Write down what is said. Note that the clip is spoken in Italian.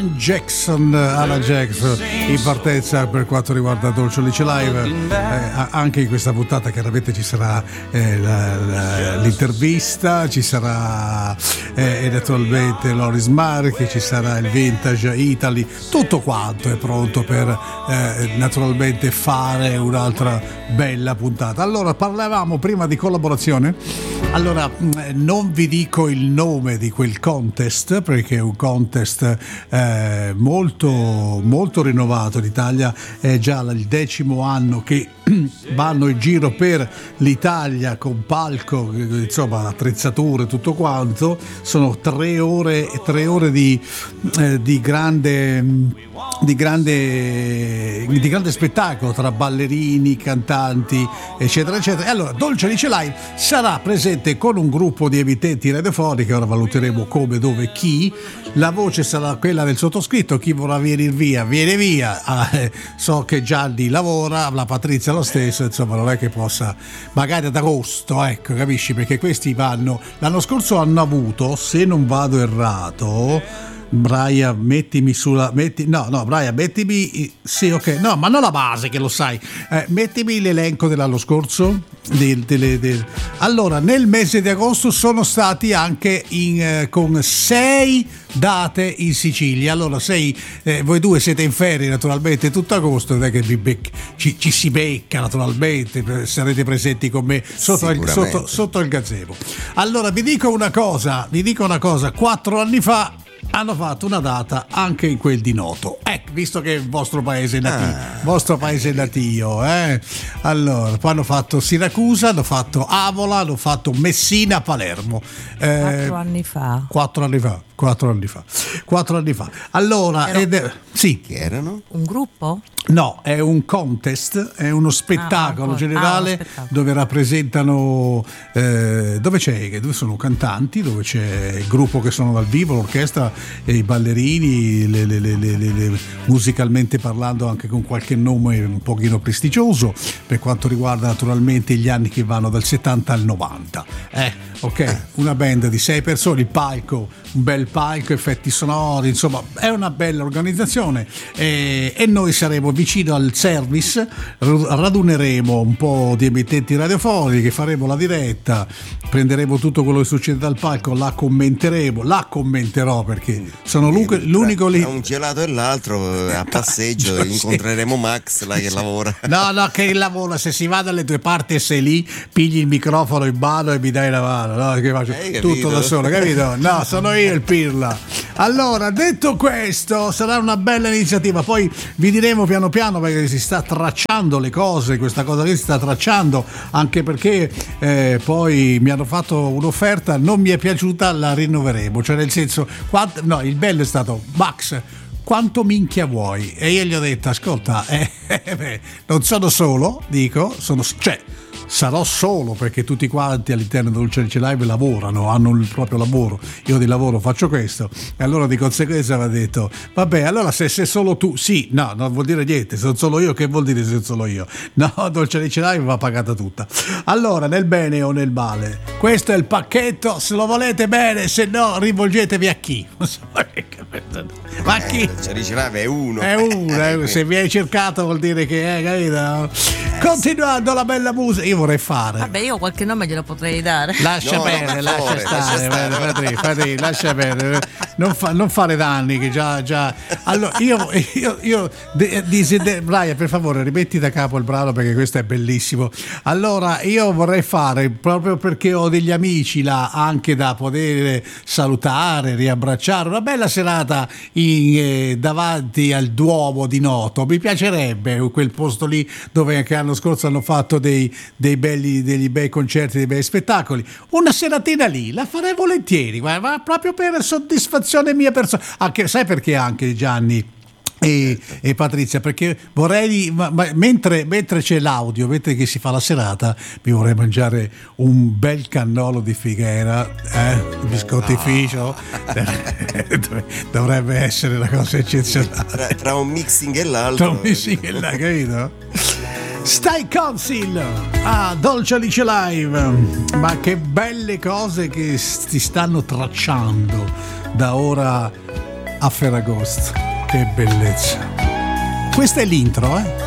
Alan Jackson in partenza per quanto riguarda Dolce Alice Live. Anche in questa puntata chiaramente ci sarà l'intervista, ci sarà naturalmente Loris Marchi, ci sarà il Vintage Italy, tutto quanto è pronto per naturalmente fare un'altra bella puntata. Allora, parlavamo prima di collaborazione. Allora, non vi dico il nome di quel contest perché è un contest molto molto rinnovato. L'Italia è già il 10° anno che vanno in giro per l'Italia con palco, insomma attrezzature, tutto quanto. Sono 3 ore di grande spettacolo tra ballerini, cantanti, eccetera eccetera. E allora Dolce Alice Live sarà presente con un gruppo di emittenti radiofoniche. Ora valuteremo come, dove, chi. La voce sarà quella del sottoscritto. Chi vorrà venire via viene via. So che Gianni lavora, la Patrizia lo stesso, insomma non è che possa, magari ad agosto, ecco, capisci, perché questi vanno, l'anno scorso hanno avuto, se non vado errato, Brian, mettimi, sì, ok, no, ma non la base che lo sai, mettimi l'elenco dell'anno scorso. Allora, nel mese di agosto sono stati anche con 6 date in Sicilia. Allora, voi due siete in ferie naturalmente tutto agosto, non è che ci si becca naturalmente, sarete presenti con me sotto il gazebo. Allora, vi dico una cosa, 4 anni fa hanno fatto una data anche in quel di Noto, visto che è il vostro paese natio, allora poi hanno fatto Siracusa, hanno fatto Avola, hanno fatto Messina, Palermo, 4 anni fa. 4 anni fa. Allora, sì. Che erano? Un gruppo? No, è un contest, è uno spettacolo generale dove rappresentano, dove sono cantanti, dove c'è il gruppo che sono dal vivo, l'orchestra, e i ballerini, musicalmente parlando anche con qualche nome un pochino prestigioso, per quanto riguarda naturalmente gli anni che vanno dal 70 al 90. Una band di 6 persone, il palco, un bel palco, effetti sonori, insomma è una bella organizzazione, e noi saremo vicino al service, raduneremo un po' di emittenti radiofonici, faremo la diretta, prenderemo tutto quello che succede dal palco, la commenterò perché sono l'unico lì. Tra un gelato e l'altro a passeggio incontreremo Max là che lavora. No, che lavora, se si va dalle tue parti e sei lì, pigli il microfono in mano e mi dai la mano, no? Che faccio tutto da solo, capito? No, sono io il pirla. Allora, detto questo, sarà una bella iniziativa, poi vi diremo piano piano perché si sta tracciando le cose, questa cosa qui si sta tracciando, anche perché poi mi hanno fatto un'offerta, non mi è piaciuta, la rinnoveremo, cioè nel senso, il bello è stato: Max, quanto minchia vuoi? E io gli ho detto: ascolta, non sono solo, sarò solo perché tutti quanti all'interno di Dolce Alice Live lavorano, hanno il proprio lavoro, io di lavoro faccio questo, e allora di conseguenza mi ha detto: vabbè, allora se sei solo tu, sì, no, non vuol dire niente, se sono solo io, che vuol dire se sono solo io? No, Dolce Alice Live va pagata tutta. Allora, nel bene o nel male, questo è il pacchetto, se lo volete bene, se no rivolgetevi a chi? Ma chi? Dolce Alice Live è uno, se vi hai cercato vuol dire che capito? Continuando la bella musica, io vorrei fare. Vabbè, io qualche nome glielo potrei dare. Lascia perdere. Non fare danni che già. Allora io Brian, per favore, rimetti da capo il brano perché questo è bellissimo. Allora, io vorrei fare, proprio perché ho degli amici là anche da poter salutare, riabbracciare, una bella serata davanti al Duomo di Noto. Mi piacerebbe quel posto lì dove anche l'anno scorso hanno fatto degli bei concerti, dei bei spettacoli. Una seratina lì la farei volentieri, ma proprio per soddisfazione mia personale. Anche, sai perché anche Gianni e Patrizia? Perché vorrei, mentre c'è l'audio, mentre che si fa la serata, mi vorrei mangiare un bel cannolo di Figuera, biscottificio. Dovrebbe essere una cosa eccezionale. Tra un mixing e l'altro. Capito? Stai Council Dolce Alice Live, ma che belle cose che si stanno tracciando da ora a Ferragosto. Che bellezza. Questa è l'intro,